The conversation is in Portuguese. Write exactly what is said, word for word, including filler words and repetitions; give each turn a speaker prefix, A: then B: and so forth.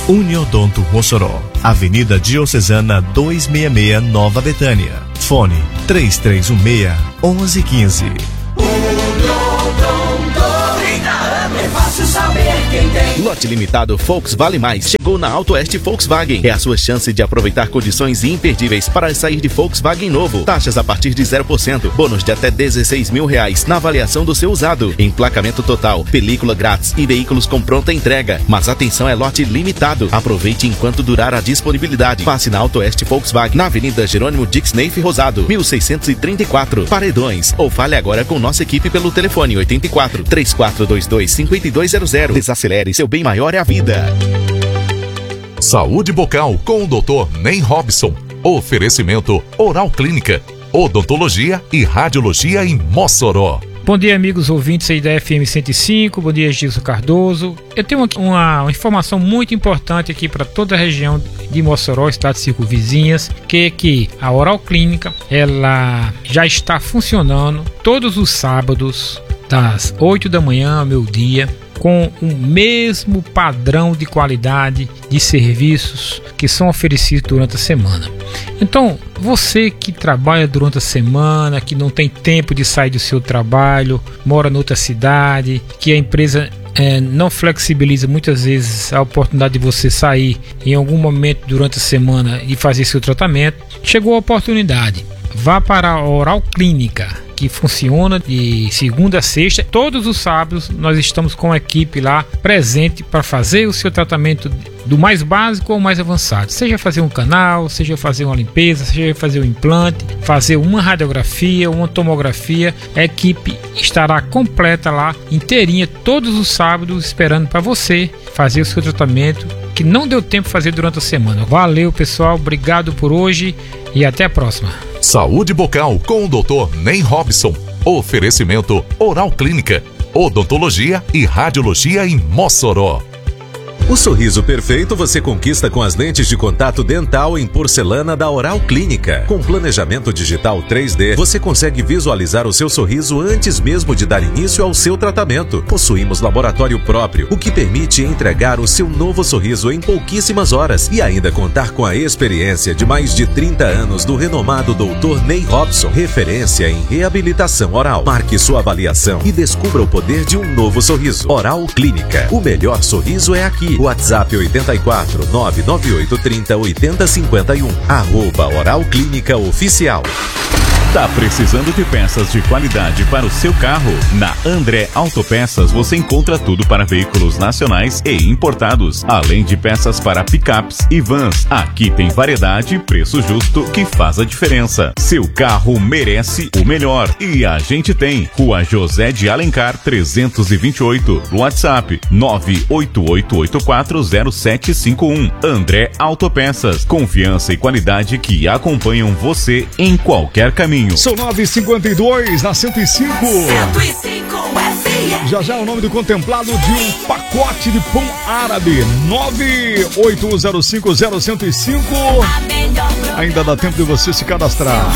A: Uniodonto Mossoró, Avenida Diocesana duzentos e sessenta e seis, Nova Betânia. Fone três três um seis, um um um cinco.
B: Lote limitado Volks Vale Mais chegou na Auto Oeste Volkswagen. É a sua chance de aproveitar condições imperdíveis para sair de Volkswagen novo. Taxas a partir de zero por cento, bônus de até dezesseis mil reais na avaliação do seu usado, emplacamento total, película grátis e veículos com pronta entrega. Mas atenção, é lote limitado. Aproveite enquanto durar a disponibilidade. Passe na Auto Oeste Volkswagen, na Avenida Jerônimo Dixneif Rosado, mil seiscentos e trinta e quatro, Paredões. Ou fale agora com nossa equipe pelo telefone oito quatro, três quatro dois dois, cinco dois zero zero. Desacelere, seu bem maior é a vida.
C: Saúde bucal com o doutor Ney Robson. Oferecimento Oral Clínica, odontologia e radiologia em Mossoró.
D: Bom dia, amigos ouvintes aí da F M cento e cinco. Bom dia, Gilson Cardoso. Eu tenho aqui uma, uma informação muito importante aqui para toda a região de Mossoró, estados circunvizinhas, que é que a Oral Clínica, ela já está funcionando todos os sábados, das oito da manhã ao meio-dia, com o mesmo padrão de qualidade de serviços que são oferecidos durante a semana. Então, você que trabalha durante a semana, que não tem tempo de sair do seu trabalho, mora em outra cidade, que a empresa é, não flexibiliza muitas vezes a oportunidade de você sair em algum momento durante a semana e fazer seu tratamento, chegou a oportunidade. Vá para a Oral Clínica, que funciona de segunda a sexta. Todos os sábados nós estamos com a equipe lá presente para fazer o seu tratamento do mais básico ao mais avançado. Seja fazer um canal, seja fazer uma limpeza, seja fazer um implante, fazer uma radiografia, uma tomografia. A equipe estará completa lá, inteirinha, todos os sábados, esperando para você fazer o seu tratamento que não deu tempo de fazer durante a semana. Valeu, pessoal, obrigado por hoje e até a próxima.
C: Saúde bucal com o doutor Ney Robson. Oferecimento Oral Clínica, odontologia e radiologia em Mossoró.
E: O sorriso perfeito você conquista com as lentes de contato dental em porcelana da Oral Clínica. Com planejamento digital três D, você consegue visualizar o seu sorriso antes mesmo de dar início ao seu tratamento. Possuímos laboratório próprio, o que permite entregar o seu novo sorriso em pouquíssimas horas e ainda contar com a experiência de mais de trinta anos do renomado doutor Ney Robson, referência em reabilitação oral. Marque sua avaliação e descubra o poder de um novo sorriso. Oral Clínica, o melhor sorriso é aqui. WhatsApp oito quatro, nove nove oito três zero, oito zero cinco um, arroba Oral Clínica Oficial.
F: Tá precisando de peças de qualidade para o seu carro? Na André Autopeças você encontra tudo para veículos nacionais e importados, além de peças para picapes e vans. Aqui tem variedade e preço justo que faz a diferença. Seu carro merece o melhor e a gente tem. Rua José de Alencar trezentos e vinte e oito, WhatsApp nove oito oito oito quatro zero sete cinco um. André Autopeças, confiança e qualidade que acompanham você em qualquer caminho.
G: São nove e cinquenta e dois na cento e cinco. cento e cinco F M. Já já o nome do contemplado de um pacote de pão árabe. nove oito zero cinco zero um zero cinco. Ainda dá tempo de você se cadastrar.